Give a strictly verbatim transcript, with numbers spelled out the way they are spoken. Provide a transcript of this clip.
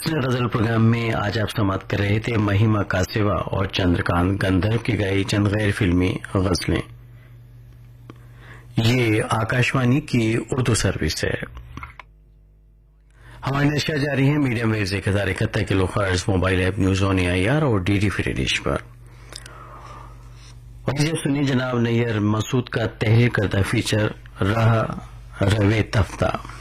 हुस्न गजल प्रोग्राम में आज आप समाप्त कर रहे थे महिमा कासेवा और चंद्रकांत गंधर्व की गाई चंद गैर फिल्मी गजलें। ये आकाशवाणी की उर्दू सर्विस है। हमारी नशिया जारी है मीडियम वेव एक हजार इकहत्तर kilo hertz mobile app news on AIR और डीडी फ्री डिश पर। और ये सुनिए जनाब नैयर मसूद का तहरीर करता फीचर रहा रवे तफ्ता।